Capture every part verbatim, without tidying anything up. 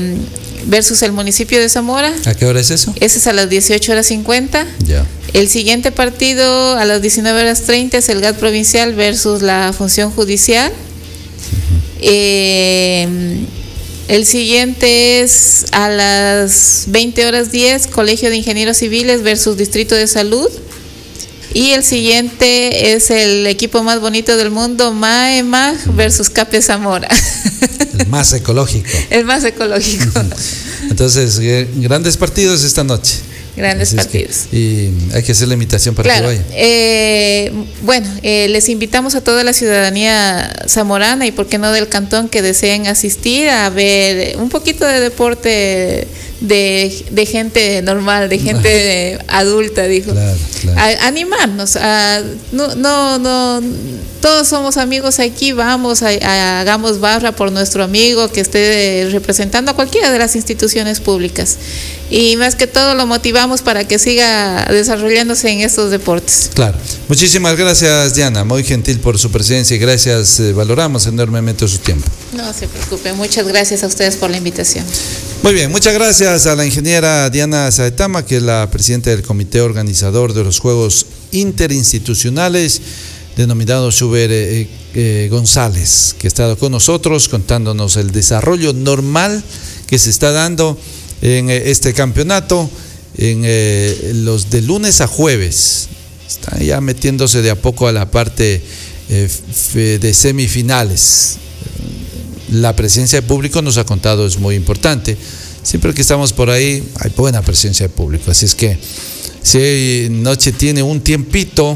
versus el municipio de Zamora. ¿A qué hora es eso? Ese es a las dieciocho horas cincuenta. Ya. El siguiente partido a las diecinueve horas treinta es el G A T provincial versus la función judicial. Uh-huh. Eh, el siguiente es a las veinte horas diez, Colegio de Ingenieros Civiles versus Distrito de Salud. Y el siguiente es el equipo más bonito del mundo, MAEMAG versus CAPE Zamora. El más ecológico. El más ecológico. Entonces, grandes partidos esta noche. Grandes Así partidos. Es que, y hay que hacer la invitación para claro, que vayan. Eh, bueno, eh, les invitamos a toda la ciudadanía zamorana y por qué no del cantón que deseen asistir a ver un poquito de deporte de, de gente normal, de gente adulta, dijo. Claro, claro. A, animarnos. A, no, no, no, todos somos amigos aquí, vamos, a, a, hagamos barra por nuestro amigo que esté representando a cualquiera de las instituciones públicas. Y más que todo lo motivamos para que siga desarrollándose en estos deportes. Claro. Muchísimas gracias, Diana, muy gentil por su presencia y gracias, eh, valoramos enormemente su tiempo. No se preocupe, muchas gracias a ustedes por la invitación. Muy bien, muchas gracias a la ingeniera Diana Saetama, que es la presidenta del comité organizador de los Juegos Interinstitucionales, denominado Schubert eh, eh, González, que ha estado con nosotros contándonos el desarrollo normal que se está dando en este campeonato, en eh, los de lunes a jueves. Están ya metiéndose de a poco a la parte eh, de semifinales. La presencia de público, nos ha contado, es muy importante. Siempre que estamos por ahí hay buena presencia de público, así es que si noche tiene un tiempito,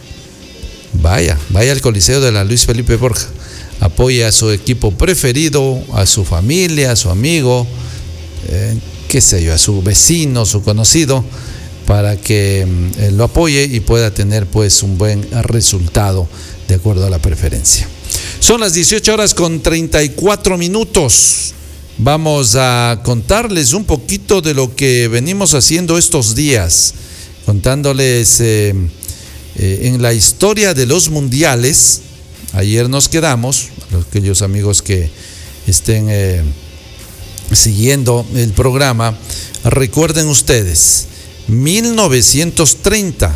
vaya, vaya al Coliseo de la Luis Felipe Borja, apoye a su equipo preferido, a su familia, a su amigo, Eh, qué sé yo, a su vecino, su conocido, para que eh, lo apoye y pueda tener pues un buen resultado de acuerdo a la preferencia. Son las dieciocho horas con treinta y cuatro minutos. Vamos a contarles un poquito de lo que venimos haciendo estos días, contándoles eh, eh, en la historia de los mundiales. Ayer nos quedamos, aquellos amigos que estén eh, siguiendo el programa, recuerden ustedes, mil novecientos treinta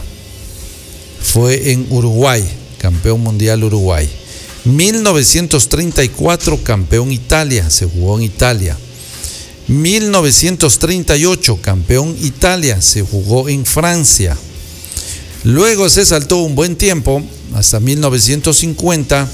fue en Uruguay, campeón mundial Uruguay. mil novecientos treinta y cuatro, campeón Italia, se jugó en Italia. mil novecientos treinta y ocho, campeón Italia, se jugó en Francia. Luego se saltó un buen tiempo, hasta mil novecientos cincuenta,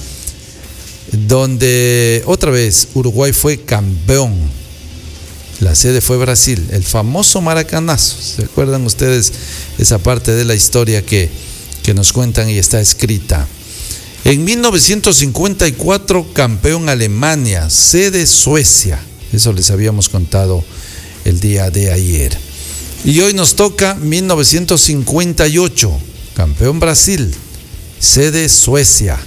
donde otra vez Uruguay fue campeón. La sede fue Brasil, el famoso Maracanazo. ¿Se acuerdan ustedes esa parte de la historia que, que nos cuentan y está escrita? En mil novecientos cincuenta y cuatro, campeón Alemania, sede Suecia. Eso les habíamos contado el día de ayer. Y hoy nos toca mil novecientos cincuenta y ocho, campeón Brasil, sede Suecia.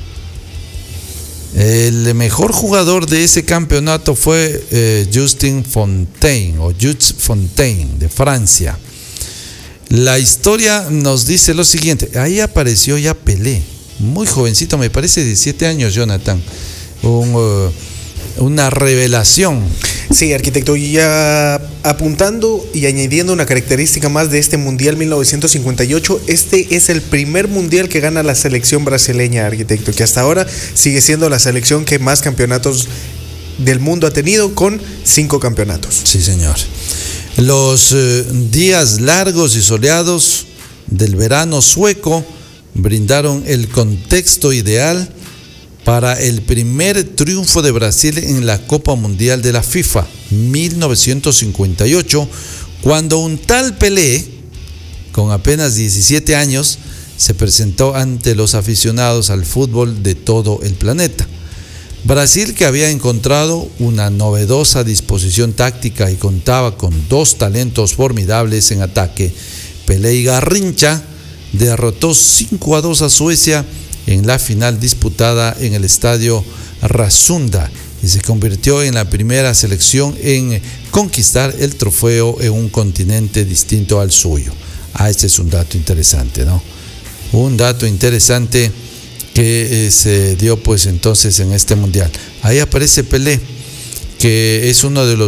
El mejor jugador de ese campeonato fue eh, Justin Fontaine o Jules Fontaine de Francia. La historia nos dice lo siguiente: ahí apareció ya Pelé, muy jovencito, me parece diecisiete años, Jonathan, un, uh, una revelación. Sí, arquitecto, y ya apuntando y añadiendo una característica más de este Mundial mil novecientos cincuenta y ocho, este es el primer Mundial que gana la selección brasileña, arquitecto, que hasta ahora sigue siendo la selección que más campeonatos del mundo ha tenido, con cinco campeonatos. Sí, señor. Los eh, días largos y soleados del verano sueco brindaron el contexto ideal para el primer triunfo de Brasil en la Copa Mundial de la FIFA mil novecientos cincuenta y ocho, cuando un tal Pelé, con apenas diecisiete años, se presentó ante los aficionados al fútbol de todo el planeta. Brasil, que había encontrado una novedosa disposición táctica y contaba con dos talentos formidables en ataque, Pelé y Garrincha, derrotó cinco a dos a Suecia en la final disputada en el estadio Rasunda y se convirtió en la primera selección en conquistar el trofeo en un continente distinto al suyo. Ah, este es un dato interesante, ¿no? Un dato interesante que eh, se dio pues entonces en este mundial. Ahí aparece Pelé, que es uno de los